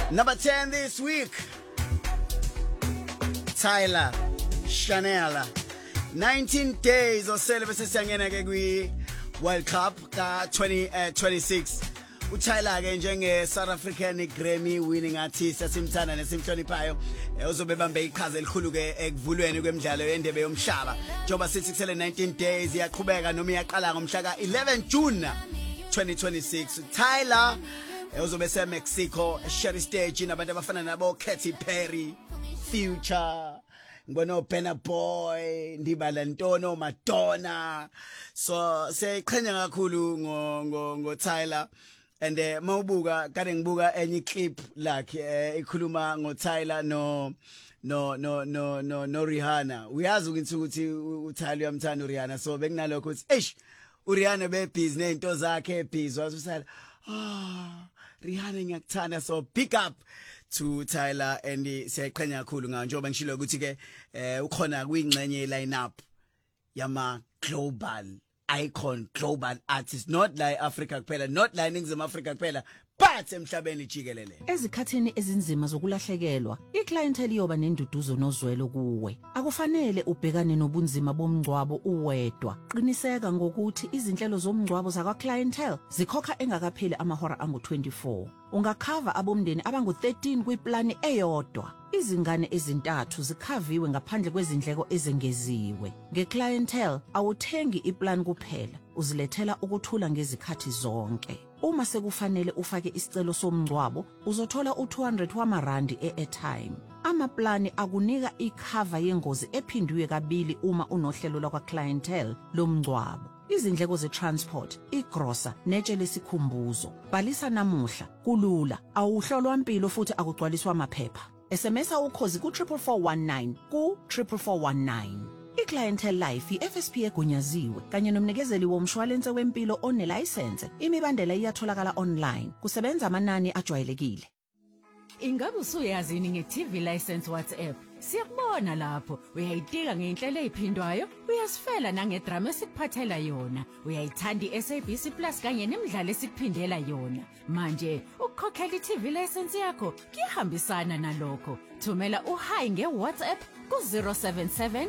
Number 10 this week, Tyler Chanel. 19 days or celebrate siyangena ke kwi World Cup ka 2026. uTyler ke njenge South African Grammy winning artist esimthanda nesimhloniphayo uzobe bambe iqhaza elikhulu ke ekuvulweni kwemidlalo yendebe yomhlaba njoba sithi kusele 19 days iyaqhubeka noma iyaqala ngomhla ka 11 June 2026. Tyler uzobe se Mexico share stage nabantu abafana nabo Katy Perry, Future, ngibona Burna Boy, Ndibala Ntono, Madonna. So siyayiqhenya kakhulu ngo Tyler. And mawubuka kade ngibuka enye clip lakhe ikhuluma ngo Tyler no Rihanna. Uyazi ukuthi uTyler uyamthanda uRihanna, so bekunalokho ukuthi eish uRihanna busy nento zakhe busy wasusala Rihanna ngiyakuthanda, so pick up to Tyler and siyayiqhenya kakhulu ngayo njengoba ngishilo ukuthi ke ukhona kuyingxenye lineup yama global icon, global artist, not like Africa kuphela, not like Ningizimu Africa kuphela, but emhlabeni jikelele. Ezikhathini ezinzima zokulahlekelwa, iclientele yoba nenduduzo nozwelo kuwe. Akufanele ubhekane nobunzima bomngcwabo uwedwa. Qiniseka ngokuthi izinhlelo zomngcwabo zakwa clientele zikhokha engakapheli amahora angu-24. Ungakhava abomndeni abangu-13 kwiplani eyodwa. Izingane ezintathu zikhaviwe ngaphandle kwezindleko ezengeziwe. Ngeclientele awuthengi iplan kuphela, uzilethela ukuthula ngezikhathi zonke. Uma sekufanele ufake isicelo somngcwabo, uzothola u200 wamarandi e-airtime. Amaplani akunika ikhava yengozi ephindiwe kabili uma unohlelo lwakwa clientele lomngcwabo. Izindleko ze-transport, igrosa, netshe lesikhumbuzo. Bhalisa namuhla, kulula, awuhlolwa impilo futhi akugcwaliswa amaphepha. SMS ukhozi ku44419 ku44419. iClientele Life iFSP egunyaziwe kanye nomnikezeli womshwalense wempilo onelicense. Imibandela iyatholakala online. Kusebenza amanani ajwayelekile. Ingabe usuyazini nge-TV license WhatsApp? Siyakubona lapho, uyayitika ngenhlelo eziphindwayo, uyasifela nangedrama esikuphathela yona, uyayithanda iSABC Plus kanye nemidlalo esikuphindela yona. Manje ukukhokhela iTV license yakho kuyahambisana nalokho. Thumela uHi ngeWhatsApp ku077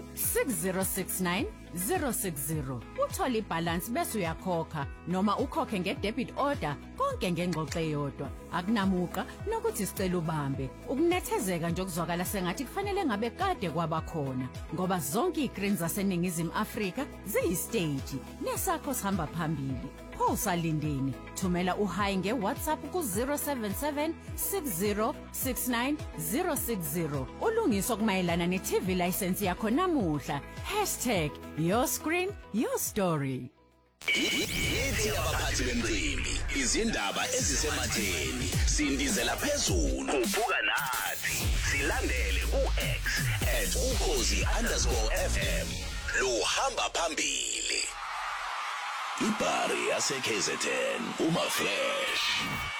6069 060. Uthola ibalance bese uyakhokha noma ukhokhe ngedebit order, konke ngengxoxo eyodwa. Akunamuqa nokuthi sicela ubambe. Ukunethezeka nje okuzwakala sengathi kufanele ngabe kade kwabakhona ngoba zonke igreen zaseNingizimu Afrika ziyistage nesakho sihamba phambili. Pho usalindeni, thumela uHi ngeWhatsApp ku077 6069 060. Ulungiso kumayelana neTV license yakho namuhla. #Your screen, your story. Yithi abaphathi bemcimbi, izindaba ezisematheni, sindizela phezulu, ubuka nathi, silandele ku-X @ukhozi_FM, lo hamba phambili. Ibari yase KZN, uma fresh.